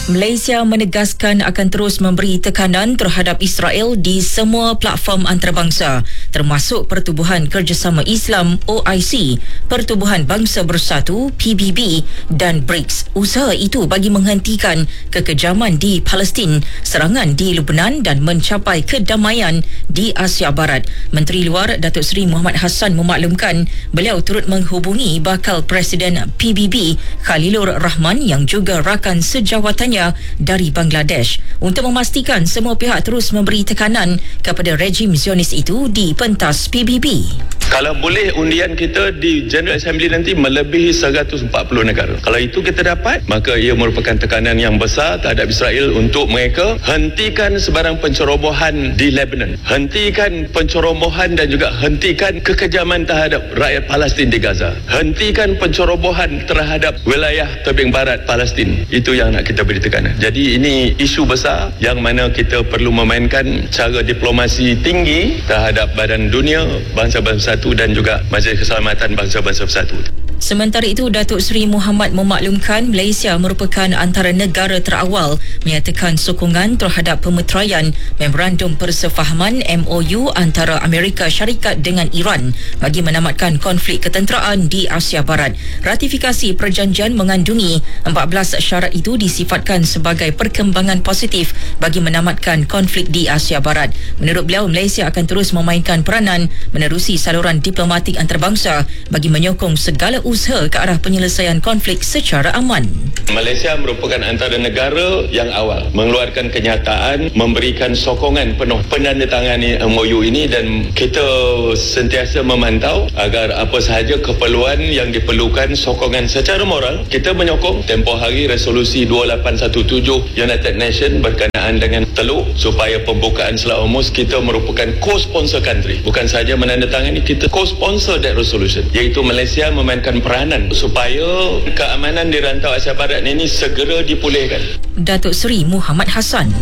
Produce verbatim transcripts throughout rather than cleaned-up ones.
Malaysia menegaskan akan terus memberi tekanan terhadap Israel di semua platform antarabangsa, termasuk Pertubuhan Kerjasama Islam O I C, Pertubuhan Bangsa Bersatu P B B dan B R I C S. Usaha itu bagi menghentikan kekejaman di Palestin, serangan di Lebanon dan mencapai kedamaian di Asia Barat. Menteri Luar Datuk Seri Muhammad Hassan memaklumkan beliau turut menghubungi bakal Presiden P B B Khalilur Rahman yang juga rakan sejawatannya dari Bangladesh untuk memastikan semua pihak terus memberi tekanan kepada rejim Zionis itu di pentas P B B. Kalau boleh undian kita di General Assembly nanti melebihi seratus empat puluh negara. Kalau itu kita dapat, maka ia merupakan tekanan yang besar terhadap Israel untuk mereka hentikan sebarang pencerobohan di Lebanon, hentikan pencerobohan dan juga hentikan kekejaman terhadap rakyat Palestin di Gaza, hentikan pencerobohan terhadap wilayah tebing barat Palestin. Itu yang nak kita beri tekanan. Jadi ini isu besar yang mana kita perlu memainkan cara diplomasi tinggi terhadap Badan Dunia, Bangsa-Bangsa Bersatu dan juga Majlis Keselamatan Bangsa-Bangsa Bersatu. Sementara itu, Datuk Seri Muhammad memaklumkan Malaysia merupakan antara negara terawal menyatakan sokongan terhadap pemeteraian Memorandum Persefahaman M O U antara Amerika Syarikat dengan Iran bagi menamatkan konflik ketenteraan di Asia Barat. Ratifikasi perjanjian mengandungi empat belas syarat itu disifatkan sebagai perkembangan positif bagi menamatkan konflik di Asia Barat. Menurut beliau, Malaysia akan terus memainkan peranan menerusi saluran diplomatik antarabangsa bagi menyokong segala usaha ke arah penyelesaian konflik secara aman. Malaysia merupakan antara negara yang awal mengeluarkan kenyataan memberikan sokongan penuh penandatangani M O U ini, dan kita sentiasa memantau agar apa sahaja keperluan yang diperlukan sokongan secara moral. Kita menyokong tempoh hari resolusi dua lapan satu tujuh United Nations berkenaan dengan Teluk supaya pembukaan Selat Hormuz. Kita merupakan co-sponsor country, bukan sahaja menandatangani, kita co-sponsor that resolution, iaitu Malaysia memainkan peranan supaya keamanan di rantau Asia Barat ini segera dipulihkan. Datuk Seri Muhammad Hassan.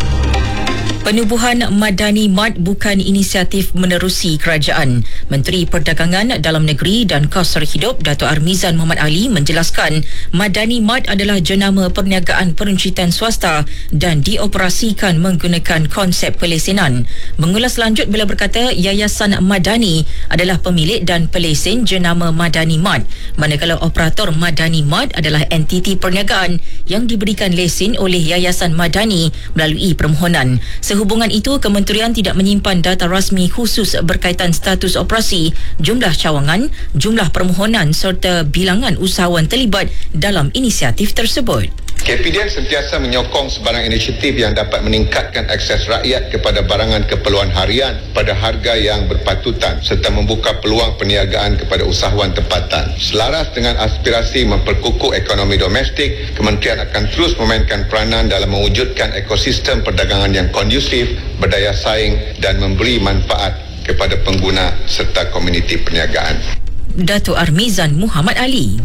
Penubuhan Madani Mart bukan inisiatif menerusi kerajaan. Menteri Perdagangan Dalam Negeri dan Kos Hidup Datuk Armizan Muhammad Ali menjelaskan Madani Mart adalah jenama perniagaan peruncitan swasta dan dioperasikan menggunakan konsep pelesenan. Mengulas lanjut, beliau berkata Yayasan Madani adalah pemilik dan pelesen jenama Madani Mart, manakala operator Madani Mart adalah entiti perniagaan yang diberikan lesen oleh Yayasan Madani melalui permohonan. Sehubungan itu, Kementerian tidak menyimpan data rasmi khusus berkaitan status operasi, jumlah cawangan, jumlah permohonan serta bilangan usahawan terlibat dalam inisiatif tersebut. K P D N sentiasa menyokong sebarang inisiatif yang dapat meningkatkan akses rakyat kepada barangan keperluan harian pada harga yang berpatutan serta membuka peluang perniagaan kepada usahawan tempatan. Selaras dengan aspirasi memperkukuh ekonomi domestik, Kementerian akan terus memainkan peranan dalam mewujudkan ekosistem perdagangan yang kondusif, berdaya saing dan memberi manfaat kepada pengguna serta komuniti perniagaan. Datuk Armizan Muhammad Ali.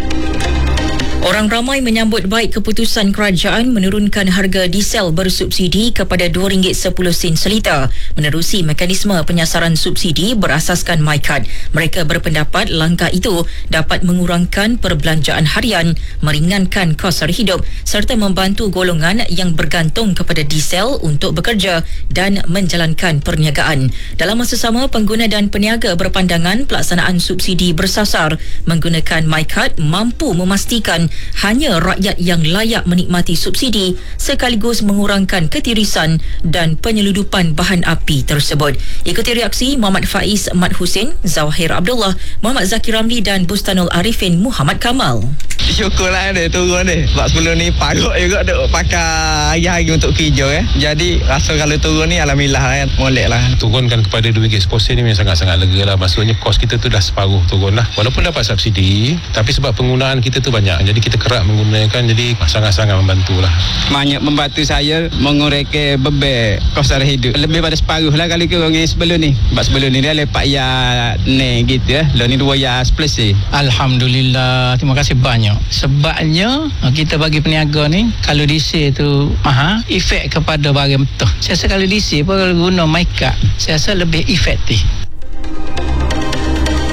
Orang ramai menyambut baik keputusan kerajaan menurunkan harga diesel bersubsidi kepada dua ringgit sepuluh sen seliter menerusi mekanisme penyasaran subsidi berasaskan MyCard. Mereka berpendapat langkah itu dapat mengurangkan perbelanjaan harian, meringankan kos hidup serta membantu golongan yang bergantung kepada diesel untuk bekerja dan menjalankan perniagaan. Dalam masa sama, pengguna dan peniaga berpandangan pelaksanaan subsidi bersasar menggunakan MyCard mampu memastikan hanya rakyat yang layak menikmati subsidi sekaligus mengurangkan ketirisan dan penyeludupan bahan api tersebut. Ikuti reaksi Muhammad Faiz Mat Hussein, Zawahir Abdullah, Muhammad Zakir Ramli dan Bustanul Arifin Muhammad Kamal. Syukurlah dia turun ni. Sebab sebelum ni parut juga duk pakai hari-hari untuk kerja eh. Jadi rasa kalau turun ni alhamdulillah kan, molek lah. Turunkan kepada dua ringgit sepuluh sen ni memang sangat-sangat lega lah. Maksudnya kos kita tu dah separuh turun lah. Walaupun dapat subsidi, tapi sebab penggunaan kita tu banyak, jadi kita kerap menggunakan, jadi sangat-sangat membantu lah. Banyak membantu saya mengurangkan beban kos sara hidup. Lebih pada separuh lah kalau kira dengan sebelum ni. Sebab sebelum ni dia lepak ya ni gitu eh. Lalu ni dua ya sepuluh sen. Alhamdulillah, terima kasih banyak. Sebabnya kita bagi peniaga ni, kalau D C tu mahal, efek kepada barang betul. Saya rasa kalau D C pun kalau guna MyCard, saya rasa lebih efektif.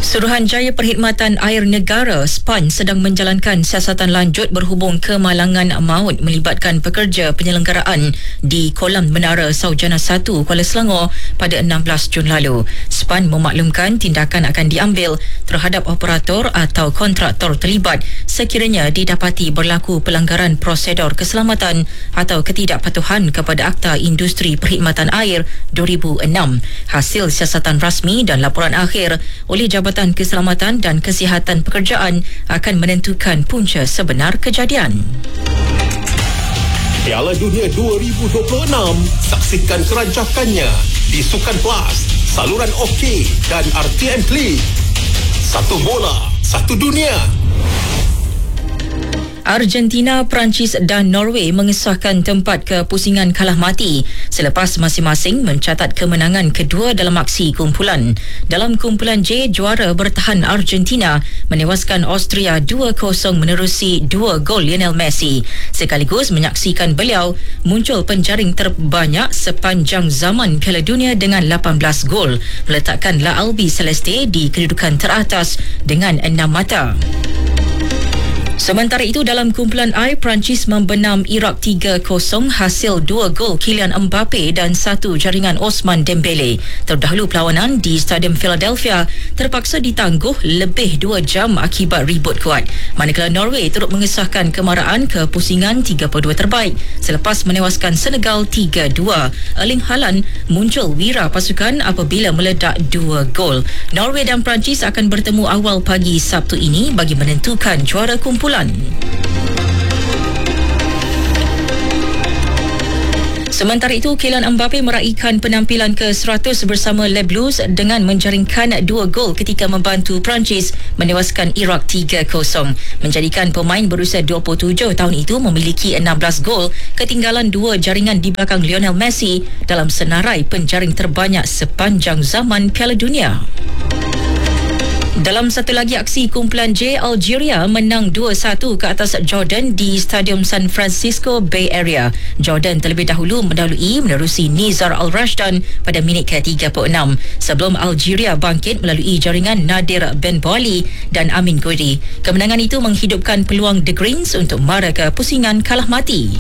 Suruhanjaya Perkhidmatan Air Negara S P A N sedang menjalankan siasatan lanjut berhubung kemalangan maut melibatkan pekerja penyelenggaraan di kolam Menara Saujana satu Kuala Selangor pada enam belas Jun lalu. S P A N memaklumkan tindakan akan diambil terhadap operator atau kontraktor terlibat sekiranya didapati berlaku pelanggaran prosedur keselamatan atau ketidakpatuhan kepada Akta Industri Perkhidmatan Air dua ribu enam. Hasil siasatan rasmi dan laporan akhir oleh Jabatan Keselamatan dan Kesihatan Pekerjaan akan menentukan punca sebenar kejadian. Piala Dunia dua ribu dua puluh enam, saksikan kerancakannya di Sukan Plus, saluran OK dan R T M Klik. Satu bola, satu dunia. Argentina, Perancis dan Norway mengesahkan tempat kepusingan kalah mati selepas masing-masing mencatat kemenangan kedua dalam aksi kumpulan. Dalam kumpulan J, juara bertahan Argentina menewaskan Austria dua kosong menerusi dua gol Lionel Messi. Sekaligus menyaksikan beliau muncul penjaring terbanyak sepanjang zaman Piala Dunia dengan lapan belas gol, meletakkan La Albi Celeste di kedudukan teratas dengan enam mata. Sementara itu, dalam kumpulan I, Perancis membenam Iraq tiga kosong hasil dua gol Kylian Mbappe dan satu jaringan Osman Dembele. Terdahulu perlawanan di Stadium Philadelphia terpaksa ditangguh lebih dua jam akibat ribut kuat. Manakala Norway turut mengesahkan kemaraan kepusingan tiga puluh dua terbaik selepas menewaskan Senegal tiga dua. Erling Haaland muncul wira pasukan apabila meledak dua gol. Norway dan Perancis akan bertemu awal pagi Sabtu ini bagi menentukan juara kumpulan. Sementara itu, Kylian Mbappe meraihkan penampilan ke seratus bersama Les Blues dengan menjaringkan dua gol ketika membantu Perancis menewaskan Iraq tiga kosong. Menjadikan pemain berusia dua puluh tujuh tahun itu memiliki enam belas gol, ketinggalan dua jaringan di belakang Lionel Messi dalam senarai penjaring terbanyak sepanjang zaman Piala Dunia. Dalam satu lagi aksi kumpulan J, Algeria menang dua satu ke atas Jordan di Stadium San Francisco Bay Area. Jordan terlebih dahulu mendahului menerusi Nizar Al-Rashdan pada minit ke tiga puluh enam sebelum Algeria bangkit melalui jaringan Nadir Ben Boali dan Amin Gouiri. Kemenangan itu menghidupkan peluang The Greens untuk mara ke pusingan kalah mati.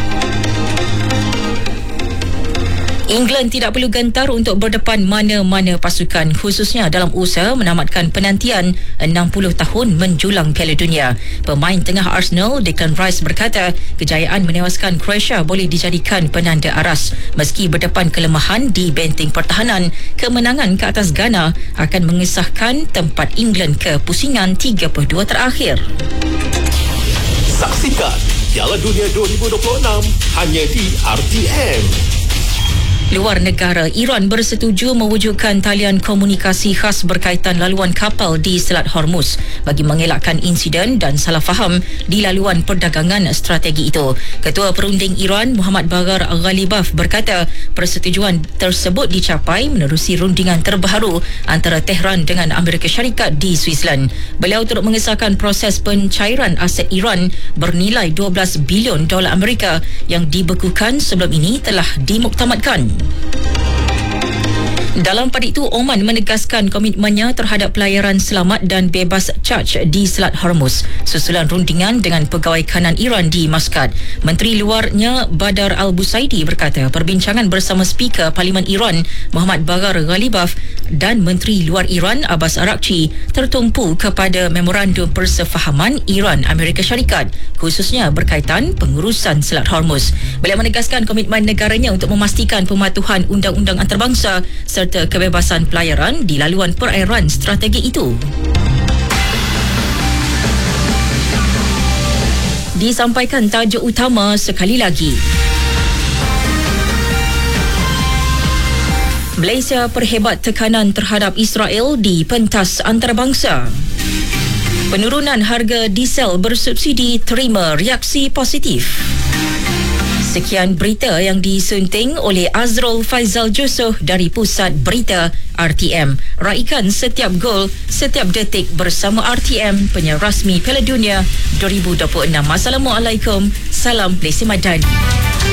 England tidak perlu gentar untuk berdepan mana-mana pasukan, khususnya dalam usaha menamatkan penantian enam puluh tahun menjulang Piala Dunia. Pemain tengah Arsenal, Declan Rice berkata, kejayaan menewaskan Croatia boleh dijadikan penanda aras. Meski berdepan kelemahan di benteng pertahanan, kemenangan ke atas Ghana akan mengesahkan tempat England ke pusingan tiga puluh dua terakhir. Saksikan Piala Dunia dua ribu dua puluh enam hanya di R T M. Luar negara, Iran bersetuju mewujudkan talian komunikasi khas berkaitan laluan kapal di Selat Hormuz bagi mengelakkan insiden dan salah faham di laluan perdagangan strategi itu. Ketua Perunding Iran, Muhammad Baghar Ghalibaf berkata, persetujuan tersebut dicapai menerusi rundingan terbaru antara Tehran dengan Amerika Syarikat di Switzerland. Beliau turut mengesahkan proses pencairan aset Iran bernilai dua belas bilion dolar Amerika yang dibekukan sebelum ini telah dimuktamadkan. Dalam pada itu, Oman menegaskan komitmennya terhadap pelayaran selamat dan bebas caj di Selat Hormuz susulan rundingan dengan pegawai kanan Iran di Maskat. Menteri Luarnya Badar Al-Busaidi berkata perbincangan bersama Speaker Parlimen Iran Muhammad Baghar Ghalibaf dan Menteri Luar Iran Abbas Araghchi tertumpu kepada memorandum persefahaman Iran-Amerika Syarikat, khususnya berkaitan pengurusan Selat Hormuz. Beliau menegaskan komitmen negaranya untuk memastikan pematuhan undang-undang antarabangsa serta kebebasan pelayaran di laluan perairan strategi itu. Disampaikan tajuk utama sekali lagi. Malaysia perhebat tekanan terhadap Israel di pentas antarabangsa. Penurunan harga diesel bersubsidi terima reaksi positif. Sekian berita yang disunting oleh Azrul Faizal Jusuh dari Pusat Berita R T M. Raikan setiap gol, setiap detik bersama R T M, penyiar rasmi Piala Dunia dua ribu dua puluh enam. Assalamualaikum. Salam Malaysia Madani.